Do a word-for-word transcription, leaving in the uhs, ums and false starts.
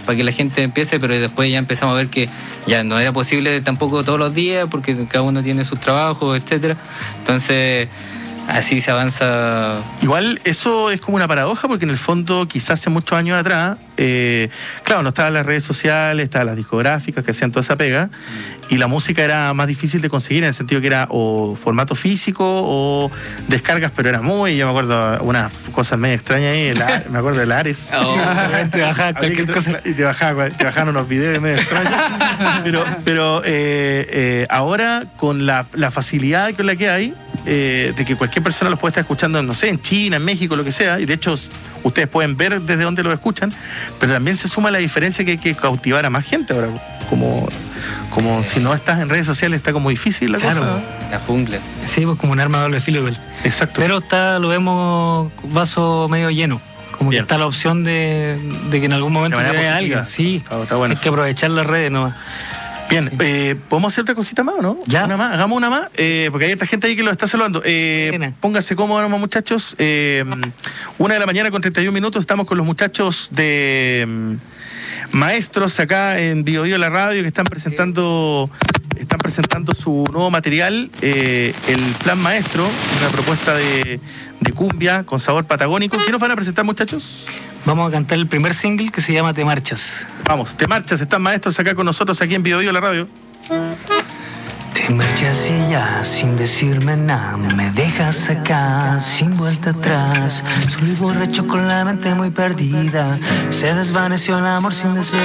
para que la gente empiece, pero después ya empezamos a ver que ya no era posible tampoco todos los días, porque cada uno tiene sus trabajos, etcétera. Entonces, así se avanza. Igual eso es como una paradoja, porque en el fondo quizás hace muchos años atrás, eh, claro, no estaban las redes sociales, estaban las discográficas que hacían toda esa pega, y la música era más difícil de conseguir, en el sentido que era o formato físico o descargas, pero era muy, yo me acuerdo unas cosas medio extrañas ahí, la, me acuerdo del Ares. Oh, te bajaba cualquier cosa. Y te bajaban, te bajaban unos videos medio extraños. Pero, pero eh, eh, ahora, con la, la facilidad con la que hay, eh, de que cualquier persona los puede estar escuchando, no sé, en China, en México, lo que sea, y de hecho ustedes pueden ver desde dónde los escuchan, pero también se suma la diferencia que hay que cautivar a más gente ahora, como, como si no estás en redes sociales está como difícil la claro, cosa. La jungla. Sí, pues como un arma de doble filo igual. Exacto. Pero está, lo vemos vaso medio lleno. Como Bien. que está la opción de, de que en algún momento De manera llegue positiva. alguien. Sí, Está- está bueno. hay que aprovechar las redes nomás. Bien, Sí. eh, ¿podemos hacer otra cosita más o no? Ya. Una más, hagamos una más, eh, porque hay esta gente ahí que lo está saludando. Eh, Buena. pónganse cómodos nomás, muchachos. Eh, una de la mañana con treinta y un minutos, estamos con los muchachos de mm, Maestros acá en Bio Bio La Radio, que están presentando están presentando su nuevo material, eh, el Plan Maestro, una propuesta de, de cumbia con sabor patagónico. ¿Qué nos van a presentar, muchachos? Vamos a cantar el primer single que se llama Te Marchas. Vamos, te marchas, están Maestros acá con nosotros aquí en Bio Bio La Radio. Te marchas y ya sin decirme nada, me dejas acá sin vuelta atrás, solo y borracho con la mente muy perdida, se desvaneció el amor sin desver.